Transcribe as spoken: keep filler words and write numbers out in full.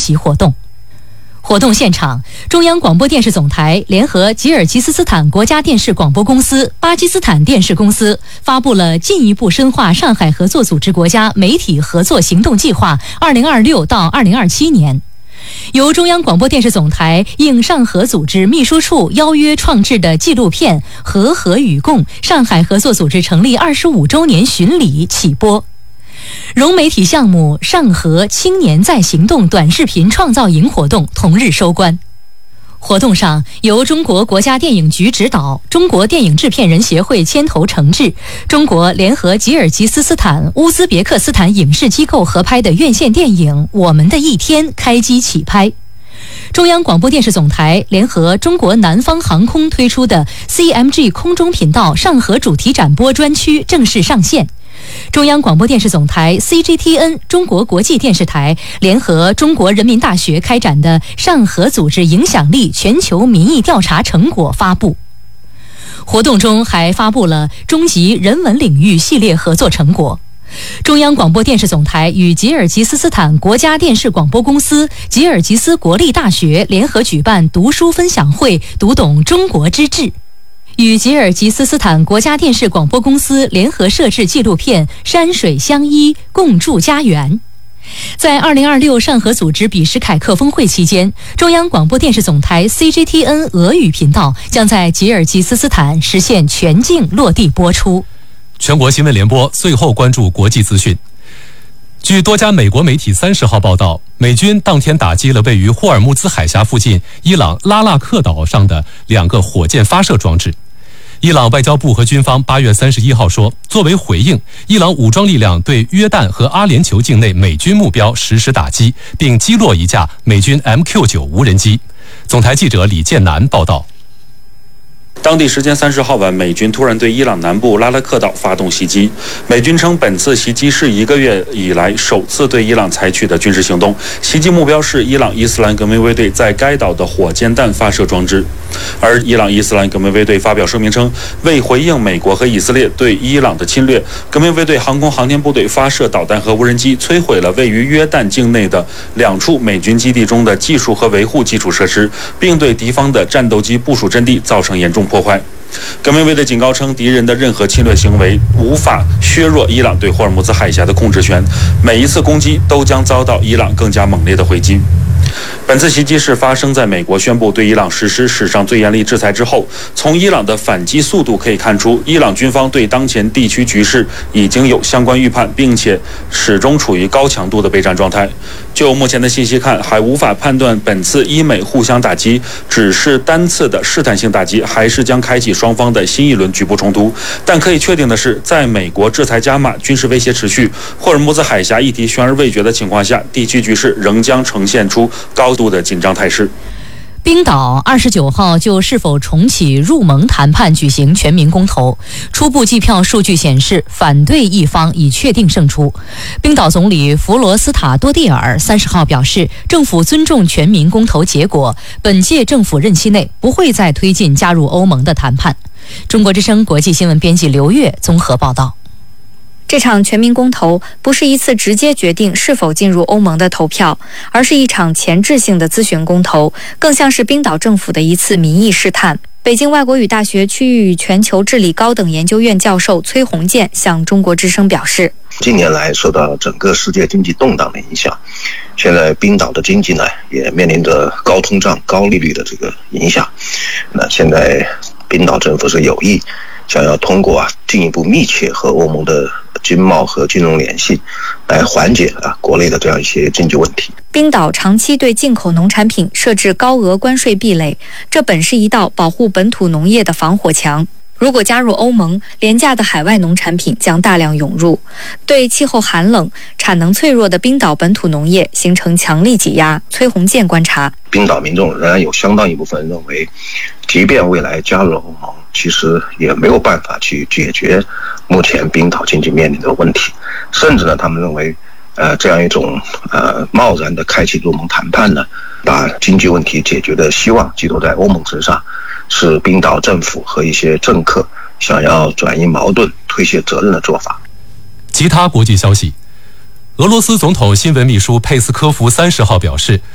席活动。活动现场，中央广播电视总台联合吉尔吉斯斯坦国家电视广播公司、巴基斯坦电视公司发布了进一步深化上海合作组织国家媒体合作行动计划二零二六到二零二七年。由中央广播电视总台应上合组织秘书处邀约创制的纪录片《和和与共：上海合作组织成立二十五周年巡礼》起播。融媒体项目上合青年在行动短视频创造营活动同日收官。活动上，由中国国家电影局指导，中国电影制片人协会牵头承制，中国联合吉尔吉斯斯坦、乌兹别克斯坦影视机构合拍的院线电影《我们的一天》开机起拍。中央广播电视总台联合中国南方航空推出的 C M G 空中频道上合主题展播专区正式上线。中央广播电视总台 C G T N 中国国际电视台联合中国人民大学开展的上合组织影响力全球民意调查成果发布。活动中还发布了中级人文领域系列合作成果。中央广播电视总台与吉尔吉斯斯坦国家电视广播公司、吉尔吉斯国立大学联合举办读书分享会，读懂中国之志。与吉尔吉斯斯坦国家电视广播公司联合摄制纪录片《山水相依，共筑家园》。在二零二六上合组织比什凯克峰会期间，中央广播电视总台 C G T N 俄语频道将在吉尔吉斯斯坦实现全境落地播出。 全国新闻联播最后关注国际资讯。据多家美国媒体三十号报道，美军当天打击了位于霍尔木兹海峡附近伊朗拉纳克岛上的两个火箭发射装置。伊朗外交部和军方八月三十一号说，作为回应，伊朗武装力量对约旦和阿联酋境内美军目标实施打击，并击落一架美军 M Q 九 无人机。总台记者李建南报道。 当地时间三十号晚，美军突然对伊朗南部拉拉克岛发动袭击。美军称，本次袭击是一个月以来首次对伊朗采取的军事行动，袭击目标是伊朗伊斯兰革命卫队在该岛的火箭弹发射装置。而伊朗伊斯兰革命卫队发表声明称，为回应美国和以色列对伊朗的侵略，革命卫队航空航天部队发射导弹和无人机，摧毁了位于约旦境内的两处美军基地中的技术和维护基础设施，并对敌方的战斗机部署阵地造成严重破坏。革命卫队警告称，敌人的任何侵略行为无法削弱伊朗对霍尔木兹海峡的控制权，每一次攻击都将遭到伊朗更加猛烈的回击。本次袭击是发生在美国宣布对伊朗实施史上最严厉制裁之后。从伊朗的反击速度可以看出，伊朗军方对当前地区局势已经有相关预判，并且始终处于高强度的备战状态。就目前的信息看，还无法判断本次伊美互相打击只是单次的试探性打击，还是将开启双方的新一轮局部冲突。但可以确定的是，在美国制裁加码、军事威胁持续、霍尔木兹海峡议题悬而未决的情况下，地区局势仍将呈现出高度的紧张态势。 冰岛二十九号就是否重启入盟谈判举行全民公投，初步计票数据显示，反对一方已确定胜出。冰岛总理弗罗斯塔多蒂尔三十号表示，政府尊重全民公投结果，本届政府任期内不会再推进加入欧盟的谈判。中国之声国际新闻编辑刘月综合报道。 这场全民公投不是一次直接决定是否进入欧盟的投票，而是一场前置性的咨询公投，更像是冰岛政府的一次民意试探。北京外国语大学区域与全球治理高等研究院教授崔洪建向中国之声表示， 近年来受到整个世界经济动荡的影响，现在冰岛的经济呢也面临着高通胀、高利率的这个影响。那现在冰岛政府是有意想要通过啊进一步密切和欧盟的经贸和金融联系，来缓解啊国内的这样一些经济问题。 冰岛长期对进口农产品设置高额关税壁垒，这本是一道保护本土农业的防火墙。如果加入欧盟，廉价的海外农产品将大量涌入，对气候寒冷、产能脆弱的冰岛本土农业形成强力挤压。崔洪建观察， 冰岛民众仍然有相当一部分人认为，即便未来加入了欧盟，其实也没有办法去解决目前冰岛经济面临的问题，甚至呢，他们认为，呃，这样一种呃贸然的开启入盟谈判呢，把经济问题解决的希望寄托在欧盟身上，是冰岛政府和一些政客想要转移矛盾、推卸责任的做法。 其他国际消息，俄罗斯总统新闻秘书佩斯科夫三十号表示，